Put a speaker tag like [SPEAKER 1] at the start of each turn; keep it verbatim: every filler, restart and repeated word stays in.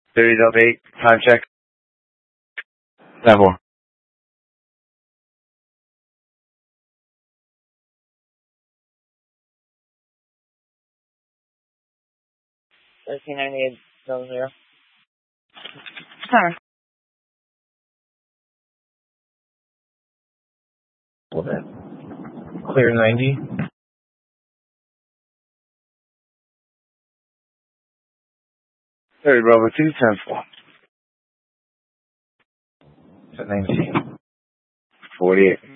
[SPEAKER 1] thirty Delta eight, time check.
[SPEAKER 2] ten four.
[SPEAKER 3] thirteen ninety-eight, double zero. Sorry.
[SPEAKER 1] Hold that. Clear ninety. thirty Bravo two, ten four. nineteen. forty-eight.